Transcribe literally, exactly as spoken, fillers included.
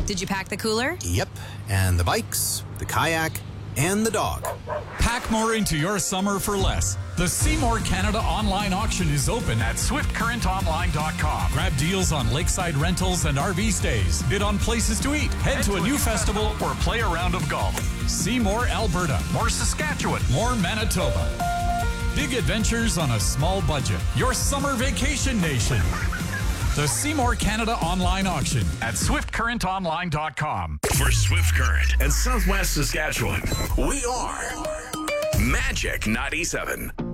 Did you pack the cooler? Yep, and the bikes, the kayak, and the dog. Pack more into your summer for less. The Seymour Canada online auction is open at swift current online dot com. Grab deals on lakeside rentals and R V stays. Bid on places to eat. Head to a new festival or play a round of golf. See more Alberta, more Saskatchewan, more Manitoba. Big adventures on a small budget. Your summer vacation nation. The Seymour Canada online auction at swift current online dot com. For Swift Current and Southwest Saskatchewan, we are Magic ninety-seven.